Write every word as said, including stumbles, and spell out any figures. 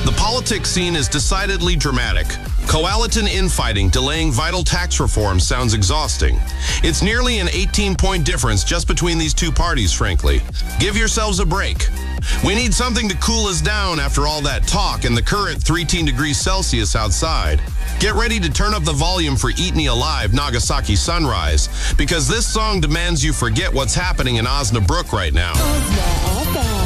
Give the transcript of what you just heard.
The politics scene is decidedly dramatic. Coalition infighting delaying vital tax reform sounds exhausting. It's nearly an eighteen-point difference just between these two parties, frankly. Give yourselves a break. We need something to cool us down after all that talk and the current thirteen degrees Celsius outside. Get ready to turn up the volume for Eat Me Alive, Nagasaki Sunrise, because this song demands you forget what's happening in Osnabrück right now. Osna F M.